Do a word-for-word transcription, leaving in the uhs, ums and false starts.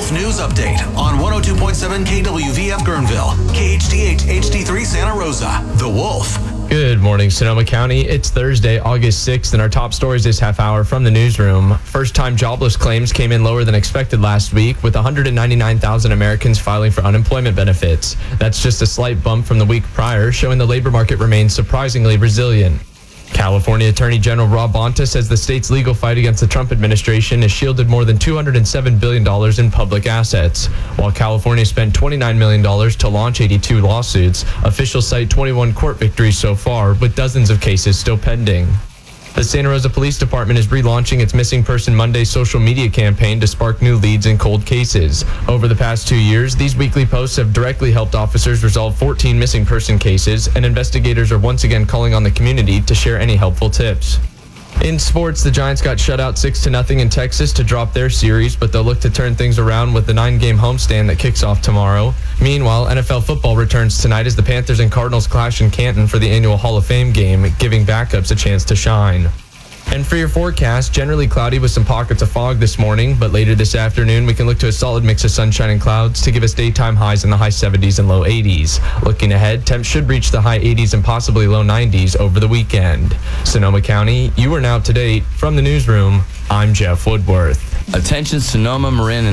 Wolf News Update on one oh two point seven K W V F Guerneville, K H T H H D three Santa Rosa. The Wolf. Good morning, Sonoma County. It's Thursday, August sixth, and our top stories this half hour from the newsroom. First-time jobless claims came in lower than expected last week, with one hundred ninety-nine thousand Americans filing for unemployment benefits. That's just a slight bump from the week prior, showing the labor market remains surprisingly resilient. California Attorney General Rob Bonta says the state's legal fight against the Trump administration has shielded more than two hundred seven billion dollars in public assets. While California spent twenty-nine million dollars to launch eighty-two lawsuits, officials cite twenty-one court victories so far, with dozens of cases still pending. The Santa Rosa Police Department is relaunching its Missing Person Monday social media campaign to spark new leads in cold cases. Over the past two years, these weekly posts have directly helped officers resolve fourteen missing person cases, and investigators are once again calling on the community to share any helpful tips. In sports, the Giants got shut out six to nothing in Texas to drop their series, but they'll look to turn things around with the nine-game homestand that kicks off tomorrow. Meanwhile, N F L football returns tonight as the Panthers and Cardinals clash in Canton for the annual Hall of Fame game, giving backups a chance to shine. And for your forecast, generally cloudy with some pockets of fog this morning, but later this afternoon we can look to a solid mix of sunshine and clouds to give us daytime highs in the high seventies and low eighties. Looking ahead, temps should reach the high eighties and possibly low nineties over the weekend. Sonoma County, you are now up to date. From the newsroom, I'm Jeff Woodworth. Attention Sonoma, Marin, and